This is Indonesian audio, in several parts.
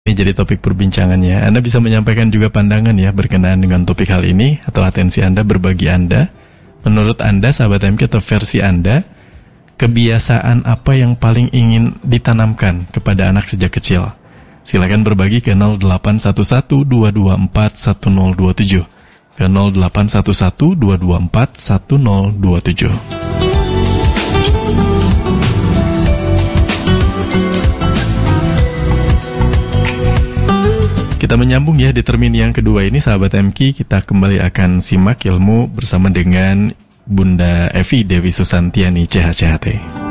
Ini jadi topik perbincangannya. Anda bisa menyampaikan juga pandangan ya berkenaan dengan topik hal ini atau atensi Anda, berbagi Anda. Menurut Anda, sahabat MK, atau versi Anda, kebiasaan apa yang paling ingin ditanamkan kepada anak sejak kecil? Silakan berbagi ke 0811-224-1027, ke 0811-224-1027. Kita menyambung ya di termin yang kedua ini, sahabat MK. Kita kembali akan simak ilmu bersama dengan Bunda Evi Dewi Susantiani, CHCHT.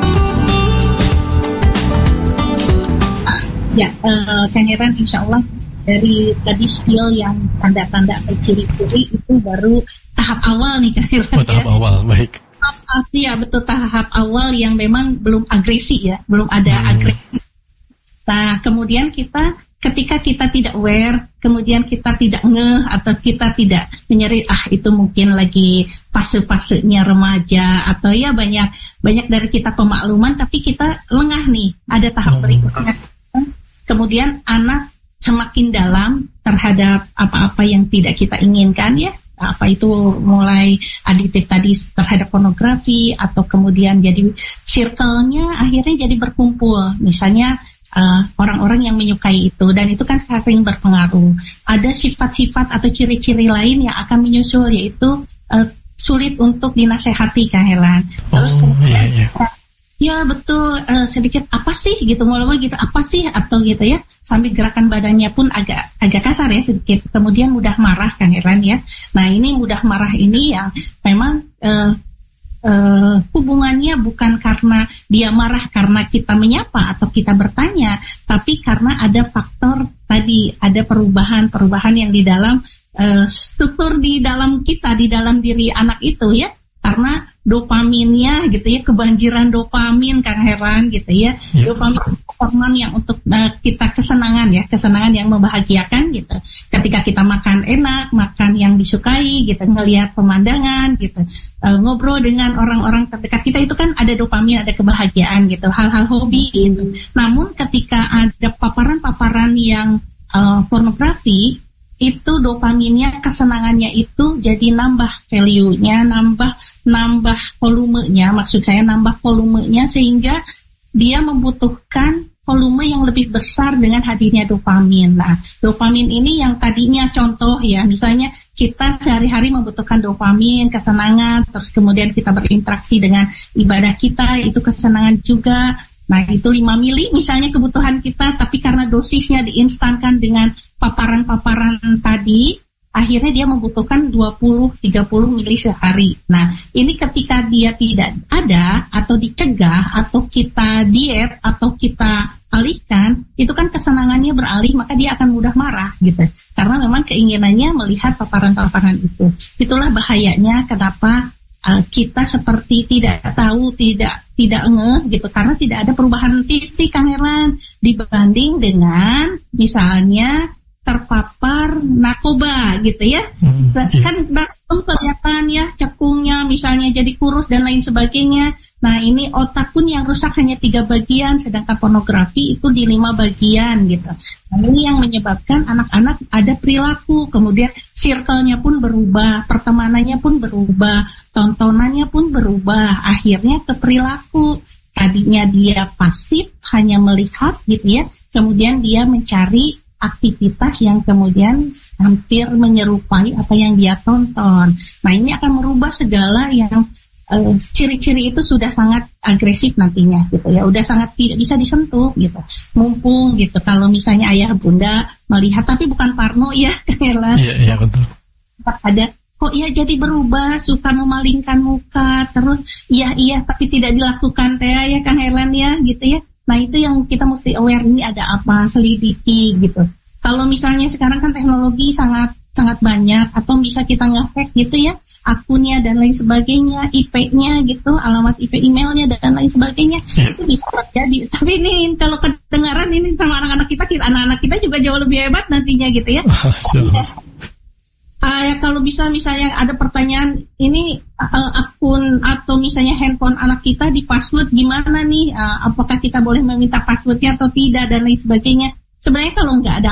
Ya, Kang Heran, insya Allah dari tadi skill yang tanda-tanda atau ciri-ciri itu baru tahap awal nih, Kang Heran. Oh, tahap awal, baik. Iya, betul, tahap awal yang memang belum agresi ya, belum ada agresi. Nah, kemudian ketika kita tidak aware, kemudian kita tidak ngeh atau kita tidak menyadari, itu mungkin lagi fase-fasenya remaja, atau ya banyak dari kita pemakluman tapi kita lengah nih, ada tahap berikutnya. Kemudian anak semakin dalam terhadap apa-apa yang tidak kita inginkan ya, apa itu mulai adiktif tadi terhadap pornografi, atau kemudian jadi circle-nya akhirnya jadi berkumpul, misalnya orang-orang yang menyukai itu, dan itu kan sering berpengaruh. Ada sifat-sifat atau ciri-ciri lain yang akan menyusul, yaitu sulit untuk dinasehati, Kang Helan. Terus kemudian ya betul, sedikit apa sih gitu, mulai gitu apa sih, atau gitu ya, sambil gerakan badannya pun agak kasar ya sedikit. Kemudian mudah marah, Kang Helan ya. Nah, ini mudah marah ini yang memang hubungannya bukan karena dia marah karena kita menyapa atau kita bertanya, tapi karena ada faktor tadi, ada perubahan yang di dalam struktur di dalam kita, di dalam diri anak itu ya, karena dopaminnya gitu ya, kebanjiran dopamin, Kang Heran gitu ya, dopamin hormon yang untuk kita kesenangan yang membahagiakan gitu. Ketika kita makan enak, makan yang disukai gitu, ngelihat pemandangan gitu, ngobrol dengan orang-orang terdekat kita, itu kan ada dopamin, ada kebahagiaan gitu, hal-hal hobi gitu. Namun ketika ada paparan-paparan yang pornografi, itu dopaminnya, kesenangannya itu jadi nambah value-nya, nambah volumenya, maksud saya nambah volumenya, sehingga dia membutuhkan volume yang lebih besar dengan hadirnya dopamin. Nah, dopamin ini yang tadinya contoh ya, misalnya kita sehari-hari membutuhkan dopamin, kesenangan, terus kemudian kita berinteraksi dengan ibadah kita, itu kesenangan juga. Nah, itu 5 mili misalnya kebutuhan kita, tapi karena dosisnya diinstankan dengan paparan-paparan tadi, akhirnya dia membutuhkan 20-30 mili sehari. Nah, ini ketika dia tidak ada, atau dicegah, atau kita diet, atau kita alihkan, itu kan kesenangannya beralih, maka dia akan mudah marah gitu. Karena memang keinginannya melihat paparan-paparan itu. Itulah bahayanya kenapa kita seperti tidak tahu, tidak ngeh gitu, karena tidak ada perubahan fisik, Kang Herlan, dibanding dengan misalnya terpapar narkoba gitu ya. Kan langsung kelihatan ya cekungnya, misalnya jadi kurus dan lain sebagainya. Nah, ini otak pun yang rusak hanya 3 bagian, sedangkan pornografi itu di 5 bagian gitu. Nah, ini yang menyebabkan anak-anak ada perilaku, kemudian circle-nya pun berubah, pertemanannya pun berubah, tontonannya pun berubah, akhirnya ke perilaku. Tadinya dia pasif, hanya melihat gitu ya, kemudian dia mencari aktivitas yang kemudian hampir menyerupai apa yang dia tonton. Nah, ini akan merubah segala yang ciri-ciri itu sudah sangat agresif nantinya gitu ya, udah sangat tidak bisa disentuh gitu. Mumpung gitu kalau misalnya ayah bunda melihat, tapi bukan parno ya, Iya betul. Ada kok ya jadi berubah, suka memalingkan muka, terus iya tapi tidak dilakukan teh ya, Kang Helen ya gitu ya. Nah, itu yang kita mesti aware, ini ada apa, selidiki gitu. Kalau misalnya sekarang kan teknologi sangat banyak, atau bisa kita nge-hack gitu ya, akunnya dan lain sebagainya, IP-nya gitu, alamat IP emailnya dan lain sebagainya, itu bisa terjadi. Tapi ini kalau kedengaran ini sama anak-anak kita juga jauh lebih hebat nantinya gitu ya. Ya kalau bisa misalnya ada pertanyaan, ini akun atau misalnya handphone anak kita di password gimana nih, apakah kita boleh meminta passwordnya atau tidak dan lain sebagainya. Sebenarnya kalau nggak ada